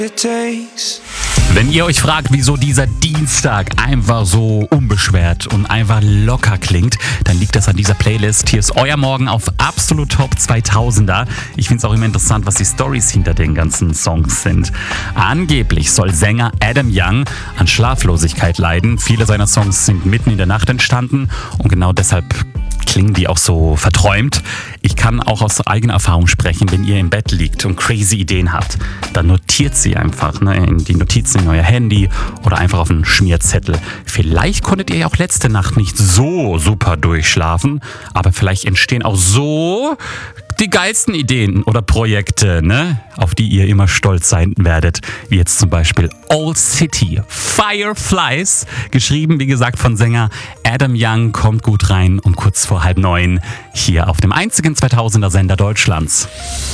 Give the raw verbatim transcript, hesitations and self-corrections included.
Wenn ihr euch fragt, wieso dieser Dienstag einfach so unbeschwert und einfach locker klingt, dann liegt das an dieser Playlist. Hier ist euer Morgen auf Absolut Top zweitausender. Ich finde es auch immer interessant, was die Storys hinter den ganzen Songs sind. Angeblich soll Sänger Adam Young an Schlaflosigkeit leiden. Viele seiner Songs sind mitten in der Nacht entstanden und genau deshalb klingen die auch so verträumt. Ich kann auch aus eigener Erfahrung sprechen, wenn ihr im Bett liegt und crazy Ideen habt, dann notiert sie einfach ne, in die Notizen in euer Handy oder einfach auf einen Schmierzettel. Vielleicht konntet ihr ja auch letzte Nacht nicht so super durchschlafen, aber vielleicht entstehen auch so die geilsten Ideen oder Projekte, ne, auf die ihr immer stolz sein werdet, wie jetzt zum Beispiel Old City, Fireflies, geschrieben, wie gesagt, von Sänger Adam Young, kommt gut rein um kurz vor halb neun hier auf dem einzigen zweitausender Sender Deutschlands.